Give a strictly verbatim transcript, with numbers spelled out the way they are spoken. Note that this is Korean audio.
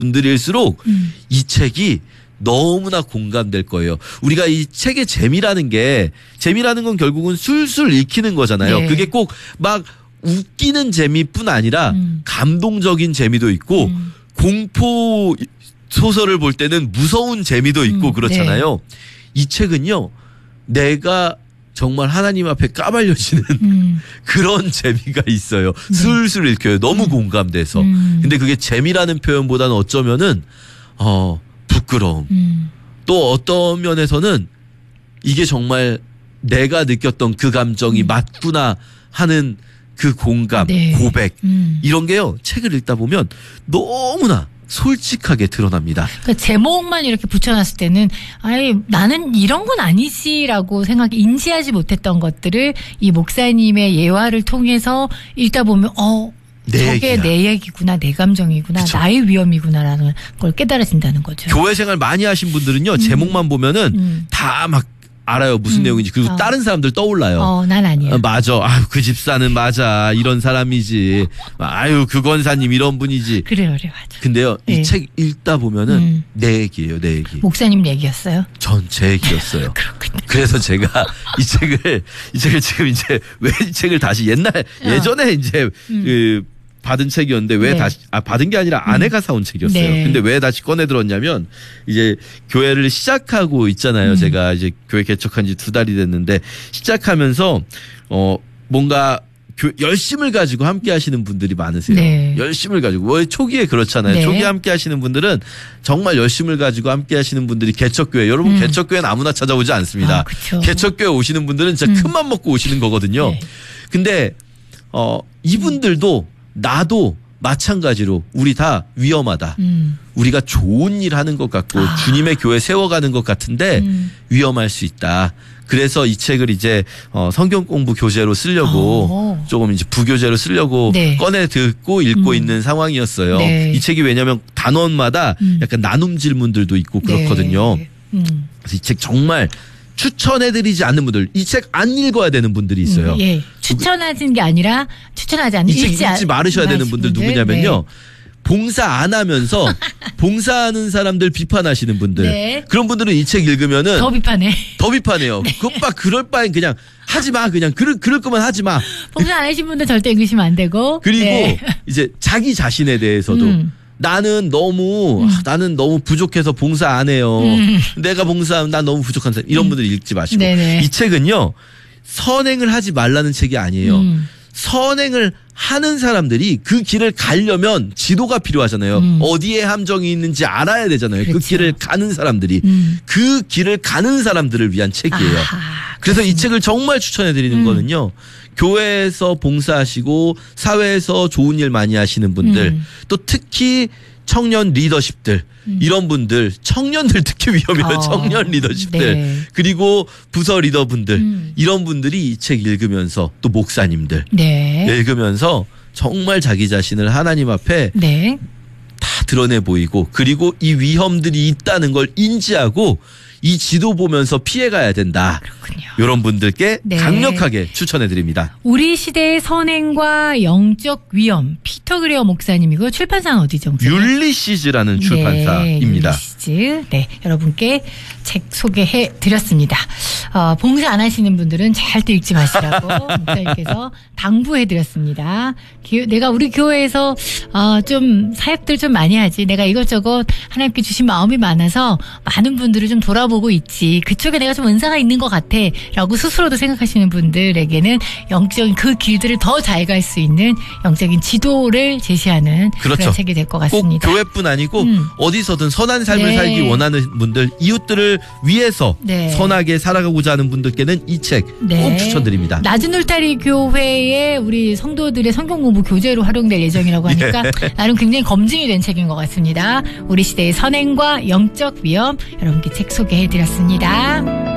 분들일수록 음. 이 책이 너무나 공감될 거예요. 우리가 이 책의 재미라는 게 재미라는 건 결국은 술술 읽히는 거잖아요. 네. 그게 꼭 막 웃기는 재미뿐 아니라 음. 감동적인 재미도 있고 음. 공포 소설을 볼 때는 무서운 재미도 있고 음. 그렇잖아요. 네. 이 책은요. 내가 정말 하나님 앞에 까발려지는 음. 그런 재미가 있어요. 네. 슬슬 읽혀요. 너무 음. 공감돼서. 음. 근데 그게 재미라는 표현보다는 어쩌면은 어 부끄러움. 음. 또 어떤 면에서는 이게 정말 내가 느꼈던 그 감정이 음. 맞구나 하는 그 공감, 네. 고백 음. 이런 게요. 책을 읽다 보면 너무나 솔직하게 드러납니다. 그러니까 제목만 이렇게 붙여놨을 때는 아예 나는 이런 건 아니지라고 생각 인지하지 못했던 것들을 이 목사님의 예화를 통해서 읽다 보면 어 내 저게 얘기야. 내 얘기구나, 내 감정이구나, 그쵸. 나의 위험이구나라는 걸 깨달아진다는 거죠. 교회 생활 많이 하신 분들은요. 음. 제목만 보면은 음. 다 막 알아요. 무슨 음. 내용인지. 그리고 어. 다른 사람들 떠올라요. 어, 난 아니야. 어, 맞아. 아유, 그 집사는 맞아. 이런 사람이지. 아유, 그 권사님 이런 분이지. 그래, 그래, 맞아. 근데요. 네. 이 책 읽다 보면은 음. 내 얘기예요. 내 얘기. 목사님 얘기였어요? 전 제 얘기였어요. 그렇군요. 그래서 제가 이 책을 이 책을 지금 이제 왜 이 책을 다시 옛날 예전에 이제 음. 그 받은 책이었는데 왜 네. 다시 아 받은 게 아니라 아내가 사온 책이었어요. 네. 근데 왜 다시 꺼내 들었냐면 이제 교회를 시작하고 있잖아요. 음. 제가 이제 교회 개척한 지 두 달이 됐는데 시작하면서 어 뭔가 교, 열심을 가지고 함께 하시는 분들이 많으세요. 네. 열심을 가지고 왜 초기에 그렇잖아요. 네. 초기에 함께 하시는 분들은 정말 열심을 가지고 함께 하시는 분들이 개척교회. 여러분 음. 개척교회는 아무나 찾아오지 않습니다. 아, 그쵸. 개척교회 오시는 분들은 진짜 음. 큰맘 먹고 오시는 거거든요. 네. 근데 어 이분들도 나도 마찬가지로 우리 다 위험하다. 음. 우리가 좋은 일 하는 것 같고 아. 주님의 교회 세워가는 것 같은데 음. 위험할 수 있다. 그래서 이 책을 이제 어 성경 공부 교재로 쓰려고 오. 조금 이제 부교재로 쓰려고 네. 꺼내 듣고 읽고 음. 있는 상황이었어요. 네. 이 책이 왜냐하면 단원마다 음. 약간 나눔 질문들도 있고 그렇거든요. 네. 음. 그래서 이 책 정말 추천해드리지 않는 분들, 이 책 안 읽어야 되는 분들이 있어요. 음, 예. 추천하는 게 아니라 추천하지 않는 이 책 읽지, 읽지 말으셔야 되는 분들 누구냐면요. 네. 봉사 안 하면서 봉사하는 사람들 비판하시는 분들. 네. 그런 분들은 이 책 읽으면은 더 비판해. 더 비판해요. 네. 그것봐 그럴 바엔 그냥 하지 마. 그냥 그럴 그럴 거면 하지 마. 봉사 안 하신 분들 절대 읽으시면 안 되고. 그리고 네. 이제 자기 자신에 대해서도 음. 나는 너무 음. 아, 나는 너무 부족해서 봉사 안 해요. 음. 내가 봉사하면 난 너무 부족한 사람. 이런 분들 읽지 마시고. 네네. 이 책은요. 선행을 하지 말라는 책이 아니에요. 음. 선행을 하는 사람들이 그 길을 가려면 지도가 필요하잖아요. 음. 어디에 함정이 있는지 알아야 되잖아요. 그렇죠. 그 길을 가는 사람들이. 음. 그 길을 가는 사람들을 위한 책이에요. 아하, 그래서 이 책을 정말 추천해 드리는 음. 거는요. 교회에서 봉사하시고 사회에서 좋은 일 많이 하시는 분들 음. 또 특히 청년 리더십들 음. 이런 분들 청년들 특히 위험해요. 어. 청년 리더십들 네. 그리고 부서 리더분들 음. 이런 분들이 이 책 읽으면서 또 목사님들 네. 읽으면서 정말 자기 자신을 하나님 앞에 네. 다 드러내 보이고 그리고 이 위험들이 있다는 걸 인지하고 이 지도 보면서 피해가야 된다. 그렇군요. 이런 분들께 네. 강력하게 추천해 드립니다. 우리 시대의 선행과 영적 위험. 피터 그레어 목사님이고 출판사는 어디죠? 목사님? 율리시즈라는 출판사입니다. 네, 율리시즈. 네, 여러분께 책 소개해 드렸습니다. 어, 봉사 안 하시는 분들은 절대 읽지 마시라고 목사님께서 당부해 드렸습니다. 내가 우리 교회에서 어, 좀 사역들 좀 많이 하지. 내가 이것저것 하나님께 주신 마음이 많아서 많은 분들을 좀 돌아보고 있지. 그쪽에 내가 좀 은사가 있는 것 같아. 라고 스스로도 생각하시는 분들에게는 영적인 그 길들을 더 잘 갈 수 있는 영적인 지도를 제시하는 그렇죠. 그런 책이 될 것 꼭 같습니다. 교회뿐 아니고 음. 어디서든 선한 삶을 네. 살기 원하는 분들 이웃들을 위해서 네. 선하게 살아가고자 하는 분들께는 이 책 꼭 네. 추천드립니다. 낮은 울타리 교회에 우리 성도들의 성경 공부 교재로 활용될 예정이라고 하니까 예. 나름 굉장히 검증이 된 책인 것 같습니다. 우리 시대의 선행과 영적 위험 여러분께 책 소개해드렸습니다.